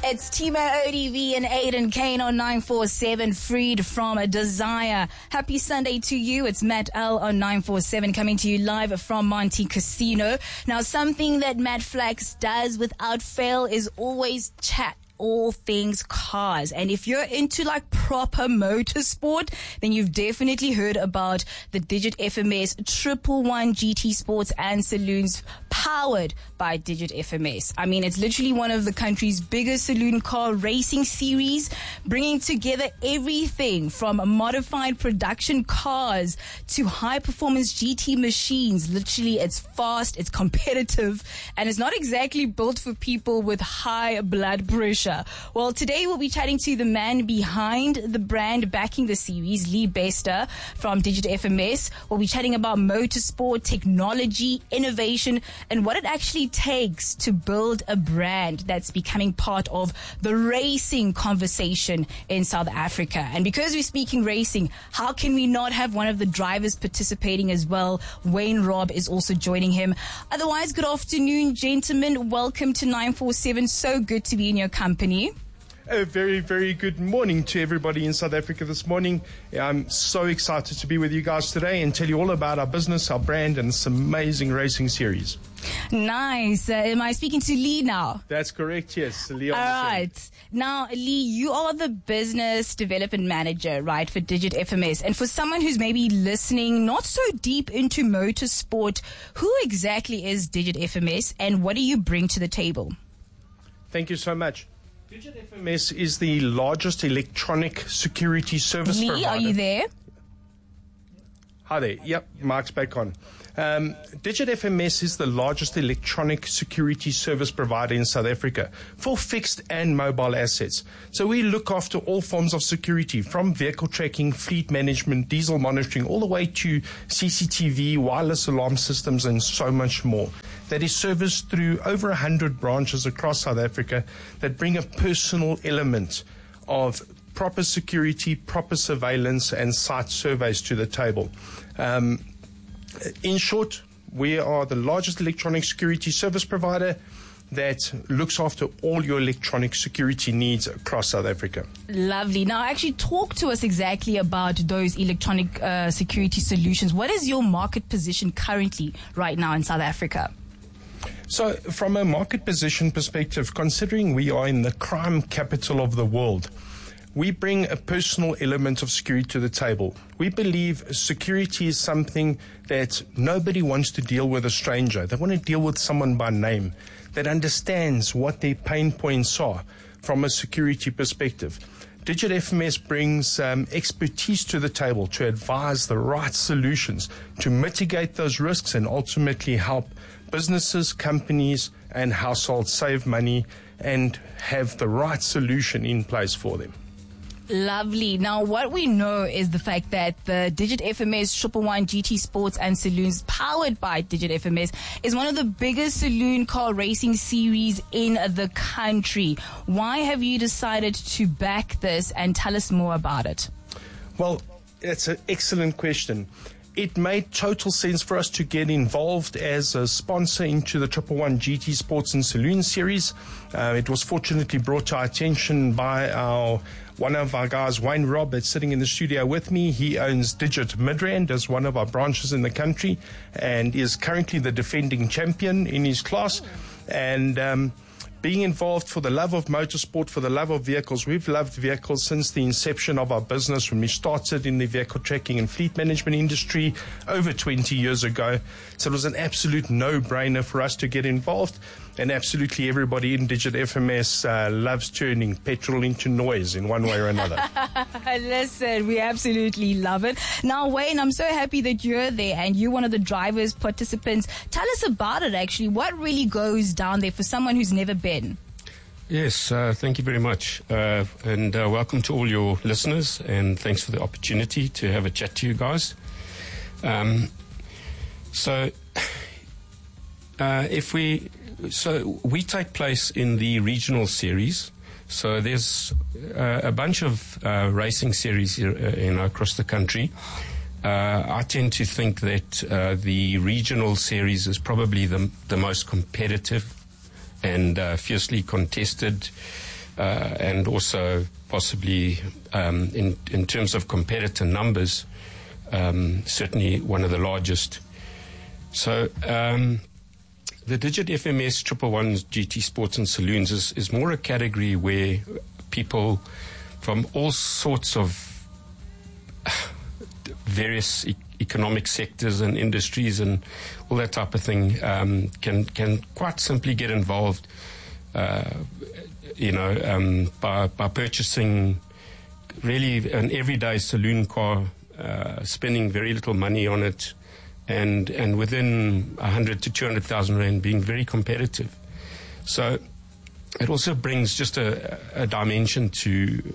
It's Timo ODV and Aiden Kane on 947, freed from a desire. Happy Sunday to you. It's Matt L on 947 coming to you live from Monte Casino. Now, something that Matt Flax does without fail is always chat all things cars. And if you're into like proper motorsport, then you've definitely heard about the Digit FMS 111 GT Sports and Saloons powered by Digit FMS. I mean, it's literally one of the country's biggest saloon car racing series, bringing together everything from modified production cars to high performance GT machines. Literally, it's fast, it's competitive, and it's not exactly built for people with high blood pressure. Well, today we'll be chatting to the man behind the brand backing the series, Lee Bester from Digit FMS. We'll be chatting about motorsport, technology, innovation, and what it actually takes to build a brand that's becoming part of the racing conversation in South Africa. And because we're speaking racing, how can we not have one of the drivers participating as well? Wayne Robb is also joining him. Otherwise, good afternoon, gentlemen. Welcome to 947. So good to be in your company. A very, very good morning to everybody in South Africa this morning. I'm so excited to be with you guys today and tell you all about our business, our brand, and this amazing racing series. Nice. Am I speaking to Lee now? That's correct, yes. Lee on all the right. Now, Lee, you are the business development manager, right, for Digit FMS. And for someone who's maybe listening, not so deep into motorsport, who exactly is Digit FMS and what do you bring to the table? Thank you so much. Digit FMS is the largest electronic security service provider. Lee, are you there? Hi there. Yep, Mark's back on. Digit FMS is the largest electronic security service provider in South Africa for fixed and mobile assets. So we look after all forms of security, from vehicle tracking, fleet management, diesel monitoring, all the way to CCTV, wireless alarm systems, and so much more. That is serviced through over 100 branches across South Africa that bring a personal element of proper security, proper surveillance, and site surveys to the table. In short, we are the largest electronic security service provider that looks after all your electronic security needs across South Africa. Lovely. Now, actually talk to us exactly about those electronic security solutions. What is your market position currently right now in South Africa? So from a market position perspective, considering we are in the crime capital of the world, we bring a personal element of security to the table. We believe security is something that nobody wants to deal with a stranger. They want to deal with someone by name that understands what their pain points are from a security perspective. Digit FMS brings expertise to the table to advise the right solutions to mitigate those risks and ultimately help businesses, companies, and households save money and have the right solution in place for them. Lovely. Now, what we know is the fact that the Digit FMS 111 GT Sports and Saloons, powered by Digit FMS, is one of the biggest saloon car racing series in the country. Why have you decided to back this, and tell us more about it? Well, that's an excellent question. It made total sense for us to get involved as a sponsor into the 111 GT Sports and Saloon series. It was fortunately brought to our attention by one of our guys, Wayne Robb, that's sitting in the studio with me. He owns Digit Midrand as one of our branches in the country and is currently the defending champion in his class. And being involved for the love of motorsport, for the love of vehicles. We've loved vehicles since the inception of our business when we started in the vehicle tracking and fleet management industry over 20 years ago. So it was an absolute no-brainer for us to get involved. And absolutely everybody in Digit FMS loves turning petrol into noise in one way or another. Listen, we absolutely love it. Now, Wayne, I'm so happy that you're there and you're one of the drivers, participants. Tell us about it, actually. What really goes down there for someone who's never been? Yes, thank you very much. And welcome to all your listeners. And thanks for the opportunity to have a chat to you guys. So we take place in the regional series. So there's a bunch of racing series here, across the country. I tend to think that the regional series is probably the most competitive and fiercely contested and also possibly in terms of competitor numbers, certainly one of the largest. So the Digit FMS 111 GT Sports and Saloons is more a category where people from all sorts of various economic sectors and industries and all that type of thing can quite simply get involved, by purchasing really an everyday saloon car, spending very little money on it, and within 100 to 200,000 rand being very competitive. So it also brings just a dimension to,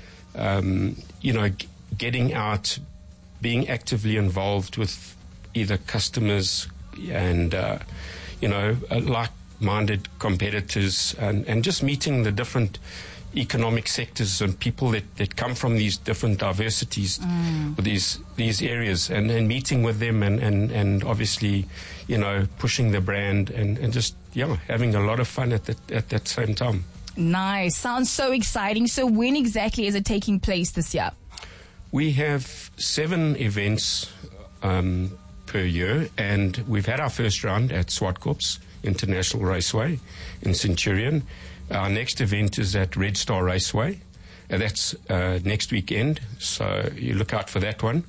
getting out, being actively involved with either customers and, like-minded competitors, and just meeting the different economic sectors and people that come from these different diversities, these areas, and meeting with them and obviously, pushing the brand and just, having a lot of fun at that same time. Nice. Sounds so exciting. So when exactly is it taking place this year? We have 7 events per year, and we've had our first round at Swartkorps International Raceway in Centurion. Our next event is at Red Star Raceway. That's next weekend, so you look out for that one.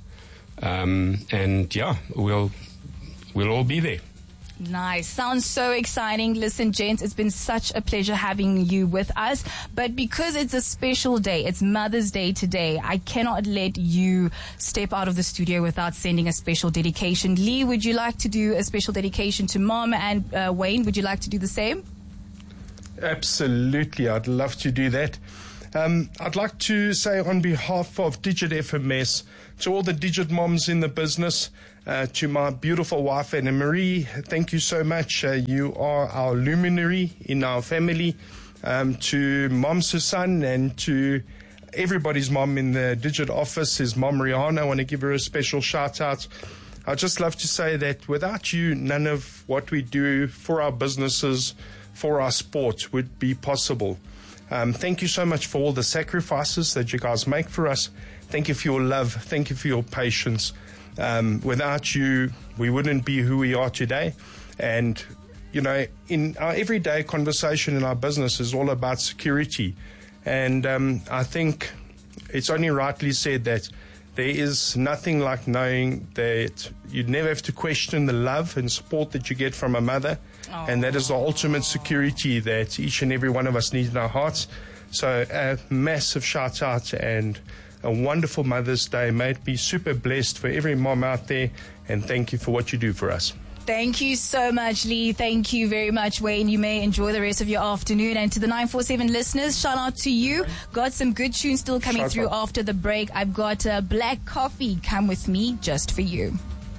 We'll all be there. Nice. Sounds so exciting. Listen, gents, it's been such a pleasure having you with us. But because it's a special day, it's Mother's Day today, I cannot let you step out of the studio without sending a special dedication. Lee, would you like to do a special dedication to Mom? And Wayne, would you like to do the same? Absolutely. I'd love to do that. I'd like to say on behalf of Digit FMS, to all the Digit moms in the business, to my beautiful wife, Anna Marie, thank you so much. You are our luminary in our family. To Mom Susan and to everybody's mom in the Digit office, his Mom Rihanna, I want to give her a special shout out. I'd just love to say that without you, none of what we do for our businesses, for our sport would be possible. Thank you so much for all the sacrifices that you guys make for us. Thank you for your love. Thank you for your patience. Without you, we wouldn't be who we are today. And, in our everyday conversation in our business is all about security. And I think it's only rightly said that there is nothing like knowing that you never have to question the love and support that you get from a mother. Aww. And that is the ultimate security that each and every one of us need in our hearts. So a massive shout out and a wonderful Mother's Day. May it be super blessed for every mom out there. And thank you for what you do for us. Thank you so much, Lee. Thank you very much, Wayne. You may enjoy the rest of your afternoon. And to the 947 listeners, shout out to you. Got some good tunes still coming through after the break. I've got Black Coffee, Come With Me, just for you.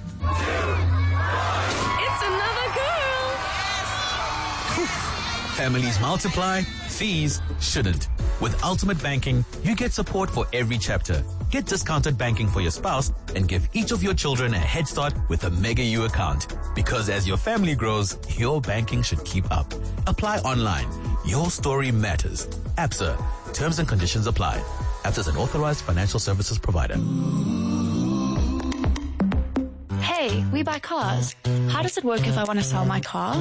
It's another girl. Families multiply, fees shouldn't. With Ultimate Banking, you get support for every chapter. Get discounted banking for your spouse and give each of your children a head start with a Mega U account. Because as your family grows, your banking should keep up. Apply online. Your story matters. ABSA. Terms and conditions apply. ABSA is an authorized financial services provider. Hey, we buy cars. How does it work if I want to sell my car?